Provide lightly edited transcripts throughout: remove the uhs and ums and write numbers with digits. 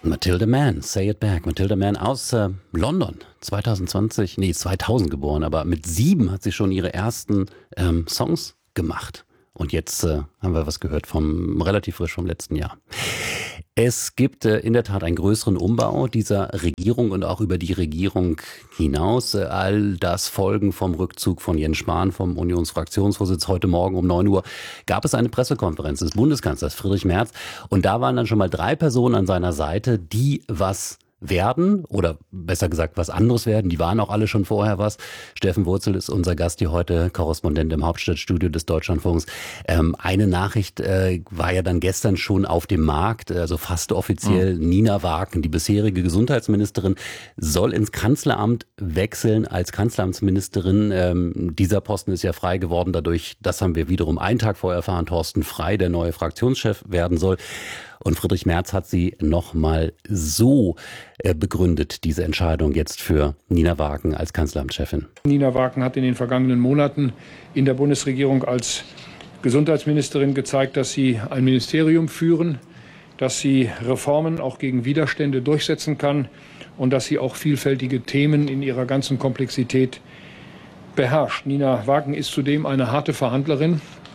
Matilda Mann, Say It Back. Matilda Mann aus London, 2000 geboren, aber mit 7 hat sie schon ihre ersten Songs gemacht. Und jetzt haben wir was gehört relativ frisch vom letzten Jahr. Es gibt in der Tat einen größeren Umbau dieser Regierung und auch über die Regierung hinaus. All das Folgen vom Rückzug von Jens Spahn vom Unionsfraktionsvorsitz. Heute Morgen um 9 Uhr gab es eine Pressekonferenz des Bundeskanzlers Friedrich Merz. Und da waren dann schon mal 3 Personen an seiner Seite, die was werden oder besser gesagt was anderes werden. Die waren auch alle schon vorher was. Steffen Wurzel ist unser Gast hier heute, Korrespondent im Hauptstadtstudio des Deutschlandfunks. Eine Nachricht war ja dann gestern schon auf dem Markt, also fast offiziell. Nina Wagen, die bisherige Gesundheitsministerin, soll ins Kanzleramt wechseln als Kanzleramtsministerin. Dieser Posten ist ja frei geworden dadurch, das haben wir wiederum einen Tag vorher erfahren, Thorsten Frey, der neue Fraktionschef werden soll. Und Friedrich Merz hat sie nochmal so begründet, diese Entscheidung jetzt für Nina Wagen als Kanzleramtschefin. Nina Wagen hat in den vergangenen Monaten in der Bundesregierung als Gesundheitsministerin gezeigt, dass sie ein Ministerium führen, dass sie Reformen auch gegen Widerstände durchsetzen kann und dass sie auch vielfältige Themen in ihrer ganzen Komplexität beherrscht. Nina Wagen ist zudem eine harte Verhandlerin.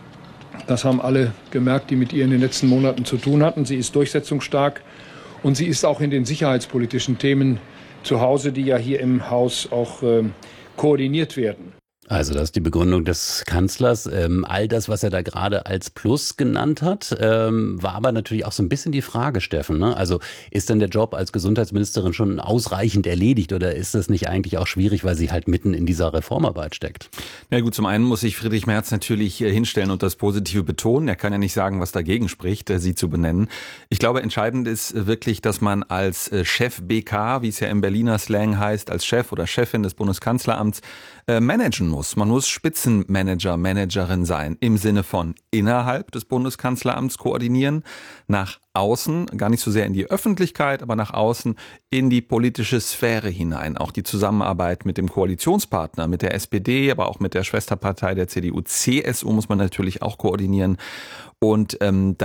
Das haben alle gemerkt, die mit ihr in den letzten Monaten zu tun hatten. Sie ist durchsetzungsstark und sie ist auch in den sicherheitspolitischen Themen zu Hause, die ja hier im Haus auch koordiniert werden. Also das ist die Begründung des Kanzlers. All das, was er da gerade als Plus genannt hat, war aber natürlich auch so ein bisschen die Frage, Steffen. Ne? Also ist denn der Job als Gesundheitsministerin schon ausreichend erledigt oder ist das nicht eigentlich auch schwierig, weil sie halt mitten in dieser Reformarbeit steckt? Na gut, zum einen muss sich Friedrich Merz natürlich hinstellen und das Positive betonen. Er kann ja nicht sagen, was dagegen spricht, sie zu benennen. Ich glaube, entscheidend ist wirklich, dass man als Chef BK, wie es ja im Berliner Slang heißt, als Chef oder Chefin des Bundeskanzleramts managen muss. Man muss Spitzenmanager, Managerin sein, im Sinne von innerhalb des Bundeskanzleramts koordinieren, nach außen, gar nicht so sehr in die Öffentlichkeit, aber nach außen in die politische Sphäre hinein. Auch die Zusammenarbeit mit dem Koalitionspartner, mit der SPD, aber auch mit der Schwesterpartei der CDU, CSU muss man natürlich auch koordinieren. Und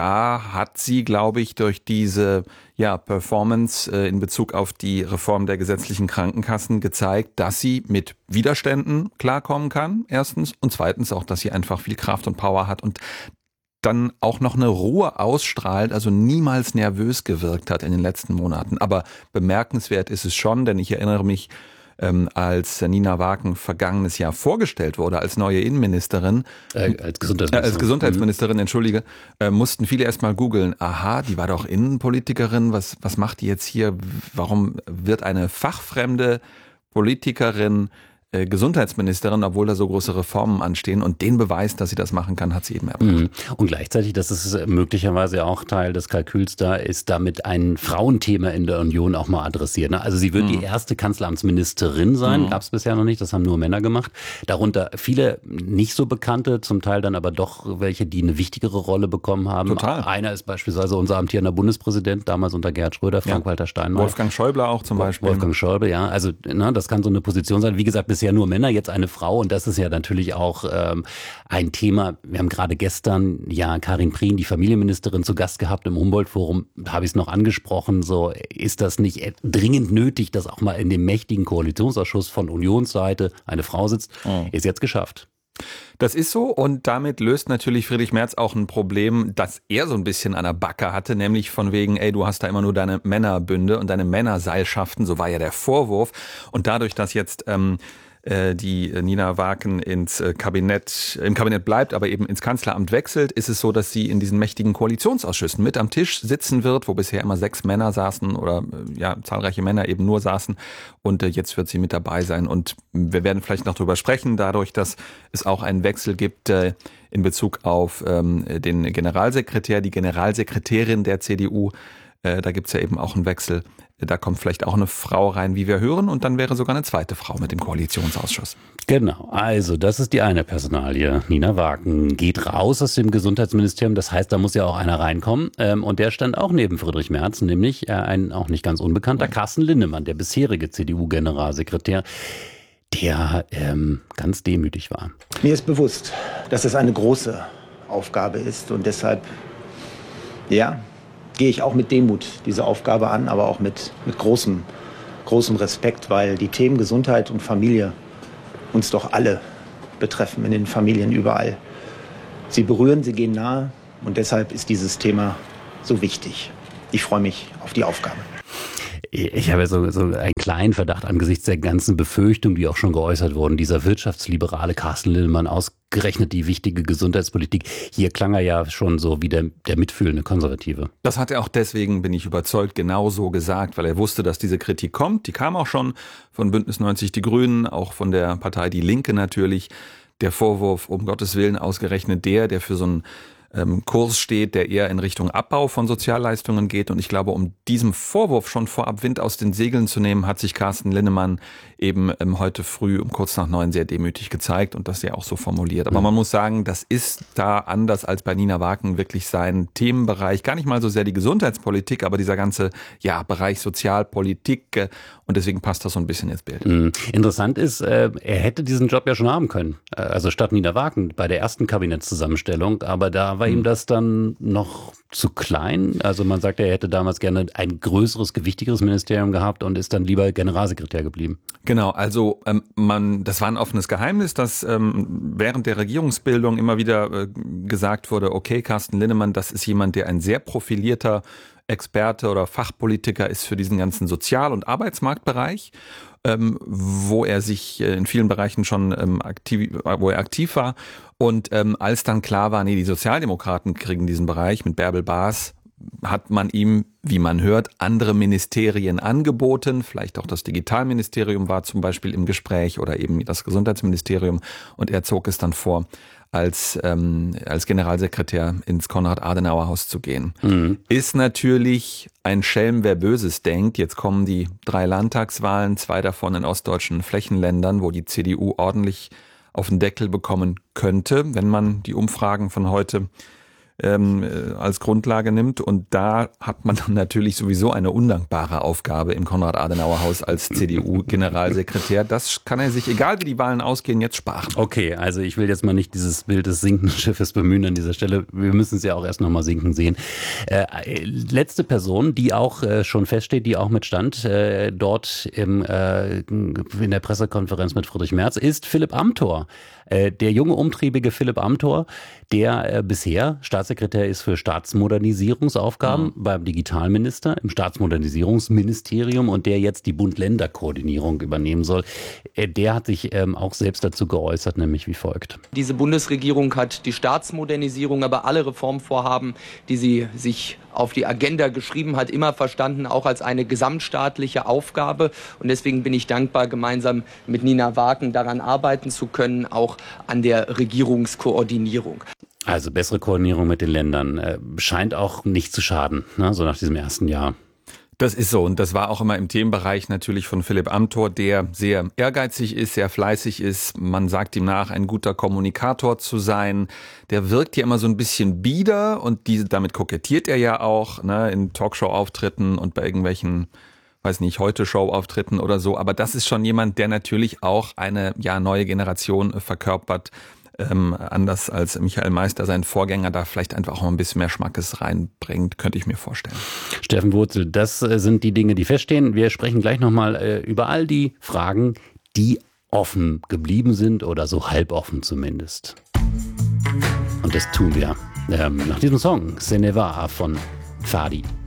da hat sie, glaube ich, durch diese Performance in Bezug auf die Reform der gesetzlichen Krankenkassen gezeigt, dass sie mit Widerständen klarkommen kann, erstens. Und zweitens auch, dass sie einfach viel Kraft und Power hat und dann auch noch eine Ruhe ausstrahlt, also niemals nervös gewirkt hat in den letzten Monaten. Aber bemerkenswert ist es schon, denn ich erinnere mich, als Nina Wagen vergangenes Jahr vorgestellt wurde als neue Innenministerin, als Gesundheitsministerin, entschuldige, mussten viele erstmal googeln, aha, die war doch Innenpolitikerin, was macht die jetzt hier, warum wird eine fachfremde Politikerin Gesundheitsministerin, obwohl da so große Reformen anstehen, und den Beweis, dass sie das machen kann, hat sie eben erbracht. Und gleichzeitig, das ist möglicherweise auch Teil des Kalküls da, ist damit ein Frauenthema in der Union auch mal adressiert. Also sie wird die erste Kanzleramtsministerin sein, gab es bisher noch nicht, das haben nur Männer gemacht. Darunter viele nicht so bekannte, zum Teil dann aber doch welche, die eine wichtigere Rolle bekommen haben. Total. Einer ist beispielsweise unser amtierender Bundespräsident, damals unter Gerhard Schröder, Frank-Walter Steinmeier. Wolfgang Schäuble auch zum Beispiel. Wolfgang Schäuble, ja. Also das kann so eine Position sein. Wie gesagt, bisher nur Männer, jetzt eine Frau, und das ist ja natürlich auch ein Thema. Wir haben gerade gestern Karin Prien, die Familienministerin, zu Gast gehabt im Humboldt-Forum. Da habe ich es noch angesprochen. So, ist das nicht dringend nötig, dass auch mal in dem mächtigen Koalitionsausschuss von Unionsseite eine Frau sitzt? Ist jetzt geschafft. Das ist so, und damit löst natürlich Friedrich Merz auch ein Problem, das er so ein bisschen an der Backe hatte, nämlich von wegen, du hast da immer nur deine Männerbünde und deine Männerseilschaften, so war ja der Vorwurf. Und dadurch, dass jetzt die Nina Wagen im Kabinett bleibt, aber eben ins Kanzleramt wechselt, ist es so, dass sie in diesen mächtigen Koalitionsausschüssen mit am Tisch sitzen wird, wo bisher immer 6 Männer saßen oder zahlreiche Männer eben nur saßen, und jetzt wird sie mit dabei sein. Und wir werden vielleicht noch drüber sprechen, dadurch, dass es auch einen Wechsel gibt in Bezug auf den Generalsekretär, die Generalsekretärin der CDU. Da gibt's ja eben auch einen Wechsel. Da kommt vielleicht auch eine Frau rein, wie wir hören, und dann wäre sogar eine zweite Frau mit dem Koalitionsausschuss. Genau, also das ist die eine Personalie. Nina Wagen geht raus aus dem Gesundheitsministerium, das heißt, da muss ja auch einer reinkommen. Und der stand auch neben Friedrich Merz, nämlich ein auch nicht ganz unbekannter Carsten Linnemann, der bisherige CDU-Generalsekretär, der ganz demütig war. Mir ist bewusst, dass es eine große Aufgabe ist, und deshalb, gehe ich auch mit Demut diese Aufgabe an, aber auch mit großem Respekt, weil die Themen Gesundheit und Familie uns doch alle betreffen, in den Familien überall. Sie berühren, sie gehen nahe und deshalb ist dieses Thema so wichtig. Ich freue mich auf die Aufgabe. Ich habe so einen kleinen Verdacht angesichts der ganzen Befürchtungen, die auch schon geäußert wurden. Dieser wirtschaftsliberale Carsten Linnemann, ausgerechnet die wichtige Gesundheitspolitik. Hier klang er ja schon so wie der mitfühlende Konservative. Das hat er auch deswegen, bin ich überzeugt, genau so gesagt, weil er wusste, dass diese Kritik kommt. Die kam auch schon von Bündnis 90 Die Grünen, auch von der Partei Die Linke natürlich. Der Vorwurf, um Gottes Willen, ausgerechnet der für so einen Kurs steht, der eher in Richtung Abbau von Sozialleistungen geht. Und ich glaube, um diesem Vorwurf schon vorab Wind aus den Segeln zu nehmen, hat sich Carsten Linnemann eben heute früh um kurz nach 9 sehr demütig gezeigt und das ja auch so formuliert. Aber man muss sagen, das ist da anders als bei Nina Wagen wirklich sein Themenbereich. Gar nicht mal so sehr die Gesundheitspolitik, aber dieser ganze Bereich Sozialpolitik. Und deswegen passt das so ein bisschen ins Bild. Interessant ist, er hätte diesen Job ja schon haben können. Also statt Nina Wagen bei der ersten Kabinettszusammenstellung. Aber da war ihm das dann noch zu klein. Also man sagt, er hätte damals gerne ein größeres, gewichtigeres Ministerium gehabt und ist dann lieber Generalsekretär geblieben. Genau, also das war ein offenes Geheimnis, dass während der Regierungsbildung immer wieder gesagt wurde, okay, Carsten Linnemann, das ist jemand, der ein sehr profilierter Experte oder Fachpolitiker ist für diesen ganzen Sozial- und Arbeitsmarktbereich, wo er sich in vielen Bereichen schon aktiv war. Und als dann klar war, nee, die Sozialdemokraten kriegen diesen Bereich mit Bärbel Baas, hat man ihm, wie man hört, andere Ministerien angeboten. Vielleicht auch das Digitalministerium war zum Beispiel im Gespräch oder eben das Gesundheitsministerium. Und er zog es dann vor, als Generalsekretär ins Konrad-Adenauer-Haus zu gehen. Ist natürlich ein Schelm, wer Böses denkt. Jetzt kommen die 3 Landtagswahlen, 2 davon in ostdeutschen Flächenländern, wo die CDU ordentlich auf den Deckel bekommen könnte, wenn man die Umfragen von heute als Grundlage nimmt. Und da hat man dann natürlich sowieso eine undankbare Aufgabe im Konrad-Adenauer-Haus als CDU-Generalsekretär. Das kann er sich, egal wie die Wahlen ausgehen, jetzt sparen. Okay, also ich will jetzt mal nicht dieses Bild des sinkenden Schiffes bemühen an dieser Stelle. Wir müssen es ja auch erst noch mal sinken sehen. Letzte Person, die auch schon feststeht, die auch mit stand dort in der Pressekonferenz mit Friedrich Merz, ist Philipp Amthor. Der junge, umtriebige Philipp Amthor, der bisher Staatssekretär ist für Staatsmodernisierungsaufgaben beim Digitalminister, im Staatsmodernisierungsministerium und der jetzt die Bund-Länder-Koordinierung übernehmen soll. Der hat sich auch selbst dazu geäußert, nämlich wie folgt. Diese Bundesregierung hat die Staatsmodernisierung, aber alle Reformvorhaben, die sie sich auf die Agenda geschrieben hat, immer verstanden, auch als eine gesamtstaatliche Aufgabe. Und deswegen bin ich dankbar, gemeinsam mit Nina Wagen daran arbeiten zu können, auch an der Regierungskoordinierung. Also bessere Koordinierung mit den Ländern scheint auch nicht zu schaden, ne, so nach diesem ersten Jahr. Das ist so und das war auch immer im Themenbereich natürlich von Philipp Amthor, der sehr ehrgeizig ist, sehr fleißig ist. Man sagt ihm nach, ein guter Kommunikator zu sein. Der wirkt ja immer so ein bisschen bieder und damit kokettiert er ja auch, ne, in Talkshow-Auftritten und bei irgendwelchen, weiß nicht, Heute-Show-Auftritten oder so. Aber das ist schon jemand, der natürlich auch eine neue Generation verkörpert. Anders als Michael Meister, sein Vorgänger, da vielleicht einfach auch ein bisschen mehr Schmackes reinbringt, könnte ich mir vorstellen. Steffen Wurzel, das sind die Dinge, die feststehen. Wir sprechen gleich nochmal über all die Fragen, die offen geblieben sind oder so halb offen zumindest. Und das tun wir nach diesem Song, Ce ne va von Fadi.